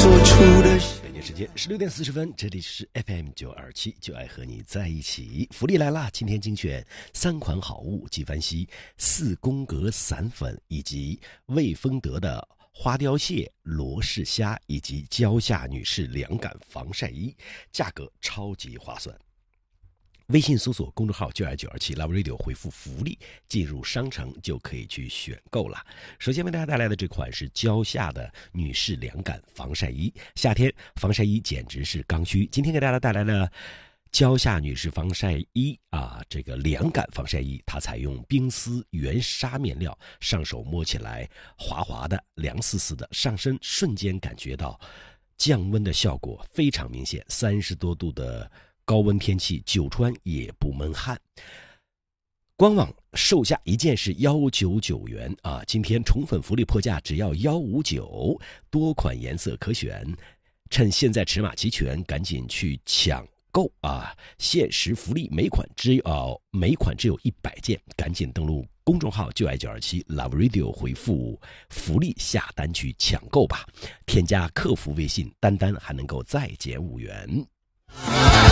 说出的北京时间16:40，这里是 FM927，就爱和你在一起。福利来啦！今天精选3款好物：纪梵希4宫格散粉，以及魏丰德的花雕蟹、罗氏虾，以及蕉下女士凉感防晒衣，价格超级划算。微信搜索公众号92927 Love Radio， 回复福利进入商城就可以去选购了。首先为大家带来的这款是蕉下的女士凉感防晒衣，夏天防晒衣简直是刚需。今天给大家带来了蕉下女士防晒衣这个凉感防晒衣，它采用冰丝原纱面料，上手摸起来滑滑的、凉丝丝的，上身瞬间感觉到降温的效果非常明显，30多度的高温天气久穿也不闷汗。官网售价一件是199元今天宠粉福利破价只要159，多款颜色可选，趁现在尺码齐全，赶紧去抢购限时福利，每款只有100件，赶紧登录公众号就爱927 Love Radio， 回复福利下单去抢购吧。添加客服微信丹丹还能够再减5元。